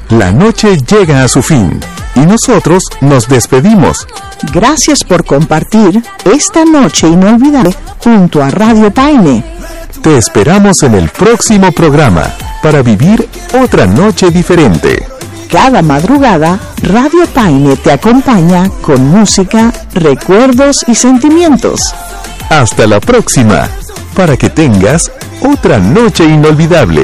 La noche llega a su fin y nosotros nos despedimos. Gracias por compartir esta noche inolvidable junto a Radio Paine. Te esperamos en el próximo programa para vivir otra noche diferente. Cada madrugada, Radio Paine te acompaña con música, recuerdos y sentimientos. Hasta la próxima, para que tengas otra noche inolvidable.